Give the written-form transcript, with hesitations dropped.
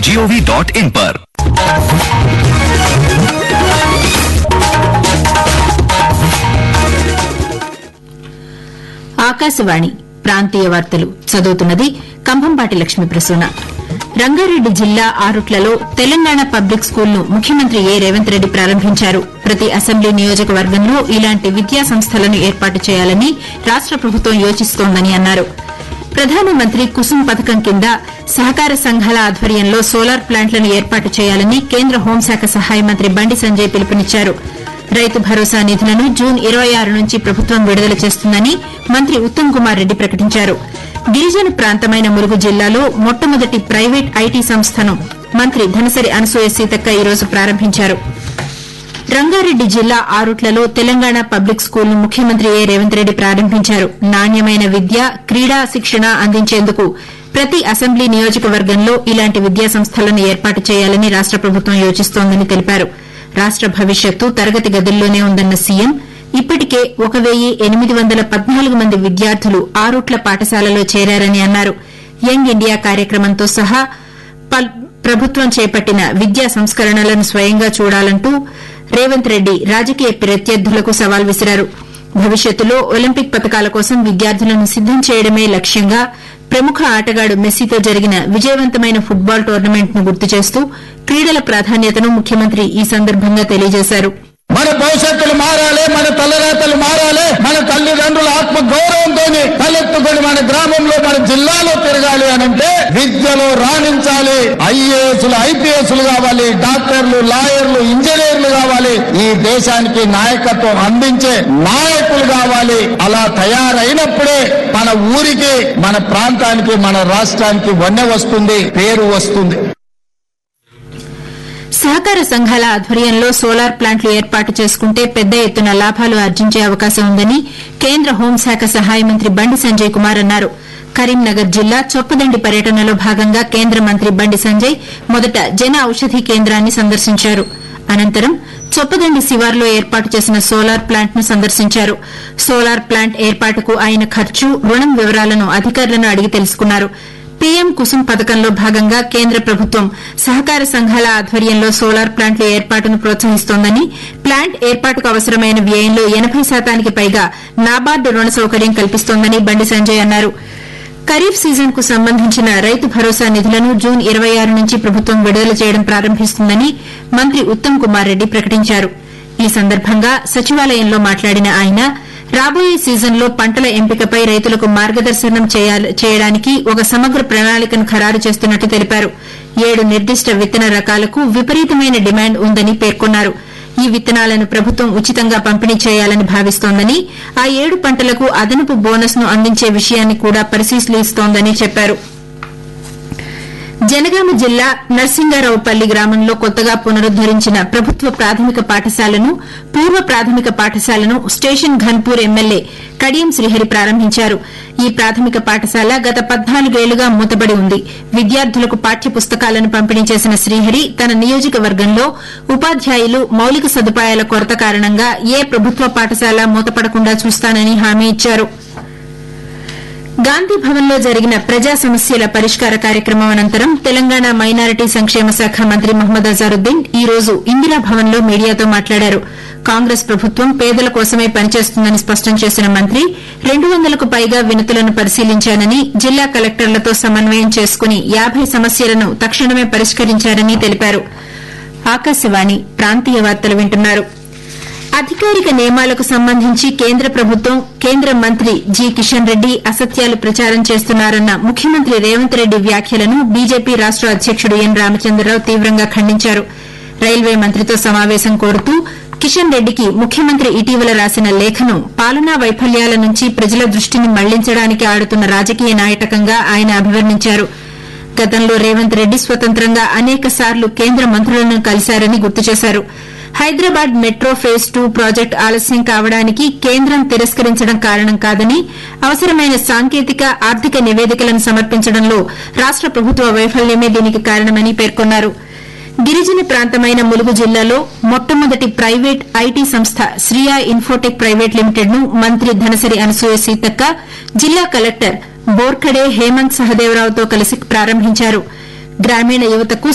gov.in पर। ఆకాశవాణి ప్రాంతీయ వార్తలు చదువుతున్నది కంభంపాటి లక్ష్మీ ప్రసూన. రంగారెడ్డి జిల్లా ఆరుట్లలో తెలంగాణ పబ్లిక్ స్కూల్ను ముఖ్యమంత్రి ఏ రేవంత్ రెడ్డి ప్రారంభించారు. ప్రతి అసెంబ్లీ నియోజకవర్గంలో ఇలాంటి విద్యా సంస్థలను ఏర్పాటు చేయాలని రాష్ట ప్రభుత్వం యోచిస్తోందని అన్నారు. ప్రధానమంత్రి కుసుమ్ పథకం కింద సహకార సంఘాల ఆధ్వర్యంలో సోలార్ ప్లాంట్లను ఏర్పాటు చేయాలని కేంద్ర హోంశాఖ సహాయ మంత్రి బండి సంజయ్ పిలుపునిచ్చారు. రైతు భరోసా నిధులను జూన్ 26 నుంచి ప్రభుత్వం విడుదల చేస్తుందని మంత్రి ఉత్తమ్ కుమార్ రెడ్డి ప్రకటించారు. గిరిజన ప్రాంతమైన ములుగు జిల్లాలో మొట్టమొదటి ప్రైవేట్ ఐటీ సంస్థను మంత్రి ధనసరి అనసూయ సీతక్క ఈరోజు ప్రారంభించారు. రంగారెడ్డి జిల్లా ఆరుట్లలో తెలంగాణ పబ్లిక్ స్కూల్ను ముఖ్యమంత్రి ఏ రేవంత్ రెడ్డి ప్రారంభించారు. నాణ్యమైన విద్య, క్రీడా శిక్షణ అందించేందుకు ప్రతి అసెంబ్లీ నియోజకవర్గంలో ఇలాంటి విద్యా సంస్థలను ఏర్పాటు చేయాలని రాష్ట ప్రభుత్వం యోచిస్తోందని తెలిపారు. రాష్ట భవిష్యత్తు తరగతి గదుల్లోనే ఉందన్న సీఎం ఇప్పటికే 1814 మంది విద్యార్థులు ఆరుట్ల పాఠశాలలో చేరారని అన్నారు. యంగ్ ఇండియా కార్యక్రమంతో సహా ప్రభుత్వం చేపట్టిన విద్యా సంస్కరణలను స్వయంగా చూడాలంటూ రేవంత్ రెడ్డి రాజకీయ ప్రత్యర్థులకు సవాల్ విసిరారు. భవిష్యత్తులో ఒలింపిక్ పతకాల కోసం విద్యార్థులను సిద్దం చేయడమే లక్ష్యంగా ప్రముఖ ఆటగాడు మెస్సీతో జరిగిన విజయవంతమైన ఫుట్బాల్ టోర్నమెంట్ను గుర్తు చేస్తూ క్రీడల ప్రాధాన్యతను ముఖ్యమంత్రి ఈ సందర్భంగా తెలియజేశారు. మన భవిష్యత్తులు మారాలి, మన తలరాతలు మారాలి, మన తల్లిదండ్రుల ఆత్మ గౌరవంతో తలెత్తుకొని మన గ్రామంలో మన జిల్లాలో తిరగాలి అనంటే విద్యలో రాణించాలి. ఐఏఎస్లు ఐపీఎస్లు కావాలి, డాక్టర్లు, లాయర్లు, ఇంజనీర్లు కావాలి. ఈ దేశానికి నాయకత్వం అందించే నాయకులు కావాలి. అలా తయారైనప్పుడే మన ఊరికి, మన ప్రాంతానికి, మన రాష్ట్రానికి వన్నె వస్తుంది, పేరు వస్తుంది. సహకార సంఘాల ఆధ్వర్యంలో సోలార్ ప్లాంట్లు ఏర్పాటు చేసుకుంటే పెద్ద ఎత్తున లాభాలు ఆర్జించే అవకాశం ఉందని కేంద్ర హోంశాఖ సహాయ మంత్రి బండి సంజయ్ కుమార్ అన్నారు. కరీంనగర్ జిల్లా చొప్పదండి పర్యటనలో భాగంగా కేంద్ర మంత్రి బండి సంజయ్ మొదట జన ఔషధి కేంద్రాన్ని సందర్శించారు. అనంతరం చొప్పదండి శివార్లో ఏర్పాటు చేసిన సోలార్ ప్లాంట్ ను సందర్శించారు. సోలార్ ప్లాంట్ ఏర్పాటుకు అయిన ఖర్చు, రుణం వివరాలను అధికారులను అడిగి తెలుసుకున్నారు. పీఎం కుసుమ్ పథకంలో భాగంగా కేంద్ర ప్రభుత్వం సహకార సంఘాల ఆధ్వర్యంలో సోలార్ ప్లాంట్ల ఏర్పాటును ప్రోత్సహిస్తోందని, ప్లాంట్ ఏర్పాటుకు అవసరమైన వ్యయంలో 80% పైగా నాబార్డు రుణ సౌకర్యం కల్పిస్తోందని బండి సంజయ్ అన్నారు. ఖరీఫ్ సీజన్ కు సంబంధించిన రైతు భరోసా నిధులను జూన్ 26 నుంచి ప్రభుత్వం విడుదల చేయడం ప్రారంభిస్తుందని మంత్రి ఉత్తమ్ కుమార్ రెడ్డి ప్రకటించారు. ఈ సందర్భంగా సచివాలయంలో మాట్లాడిన ఆయన రాబోయే సీజన్లో పంటల ఎంపికపై రైతులకు మార్గదర్శనం చేయడానికి ఒక సమగ్ర ప్రణాళికను ఖరారు చేస్తున్నట్లు తెలిపారు. 7 నిర్దిష్ట విత్తన రకాలకు విపరీతమైన డిమాండ్ ఉందని పేర్కొన్నారు. ఈ విత్తనాలను ప్రభుత్వం ఉచితంగా పంపిణీ చేయాలని భావిస్తోందని, ఆ 7 పంటలకు అదనపు బోనస్ ను అందించే విషయాన్ని కూడా పరిశీలిస్తోందని చెప్పారు. జనగామ జిల్లా నర్సింగారావుపల్లి గ్రామంలో కొత్తగా పునరుద్దరించిన ప్రభుత్వ ప్రాథమిక పాఠశాలను, పూర్వ ప్రాథమిక పాఠశాలను స్టేషన్ ఘన్పూర్ ఎమ్మెల్యే కడియం శ్రీహరి ప్రారంభించారు. ఈ ప్రాథమిక పాఠశాల గత 14 ఏళ్లుగా మూతబడి ఉంది. విద్యార్థులకు పాఠ్య పుస్తకాలను పంపిణీ చేసిన శ్రీహరి తన నియోజకవర్గంలో ఉపాధ్యాయులు, మౌలిక సదుపాయాల కొరత కారణంగా ఏ ప్రభుత్వ పాఠశాల మూతపడకుండా చూస్తానని హామీ ఇచ్చారు. గాంధీ భవన్లో జరిగిన ప్రజా సమస్యల పరిష్కార కార్యక్రమం అనంతరం తెలంగాణ మైనారిటీ సంక్షేమ శాఖ మంత్రి మహ్మద్ అజారుద్దీన్ ఈ రోజు ఇందిరాభవన్లో మీడియాతో మాట్లాడారు. కాంగ్రెస్ ప్రభుత్వం పేదల కోసమే పనిచేస్తుందని స్పష్టం చేసిన మంత్రి 200కు పైగా వినతులను పరిశీలించానని, జిల్లా కలెక్టర్లతో సమన్వయం చేసుకుని 50 సమస్యలను తక్షణమే పరిష్కరించారని తెలిపారు. ఆకాశవాణి ప్రాంతీయ వార్తలు వింటున్నారు. అధికారిక నియమాలకు సంబంధించి కేంద్ర ప్రభుత్వం, కేంద్ర మంత్రి జి కిషన్ రెడ్డి అసత్యాలు ప్రచారం చేస్తున్నారన్న ముఖ్యమంత్రి రేవంత్ రెడ్డి వ్యాఖ్యలను బీజేపీ రాష్ట అధ్యకుడు ఎన్ రామచంద్రరావు తీవ్రంగా ఖండించారు. రైల్వే మంత్రితో సమావేశం కోరుతూ కిషన్ రెడ్డికి ముఖ్యమంత్రి ఇటీవల రాసిన లేఖను పాలనా వైఫల్యాల నుంచి ప్రజల దృష్టిని మళ్లించడానికి ఆడుతున్న రాజకీయ నాటకంగా ఆయన అభివర్ణించారు. గతంలో రేవంత్ రెడ్డి స్వతంత్రంగా అనేకసార్లు కేంద్ర మంత్రులను కలిశారని గుర్తు చేశారు. హైదరాబాద్ మెట్రో ఫేజ్ 2 ప్రాజెక్టు ఆలస్యం కావడానికి కేంద్రం తిరస్కరించడం కారణం కాదని, అవసరమైన సాంకేతిక, ఆర్థిక నివేదికలను సమర్పించడంలో రాష్ట ప్రభుత్వ వైఫల్యమే దీనికి కారణమని పేర్కొన్నారు. గిరిజన ప్రాంతమైన ములుగు జిల్లాలో మొట్టమొదటి ప్రైవేట్ ఐటీ సంస్థ శ్రియా ఇన్ఫోటెక్ ప్రైవేట్ లిమిటెడ్ ను మంత్రి ధనసరి అనసూయ సీతక్క, జిల్లా కలెక్టర్ బోర్ఖడే హేమంత్ సహదేవరావుతో కలిసి ప్రారంభించారు. గ్రామీణ యువతకు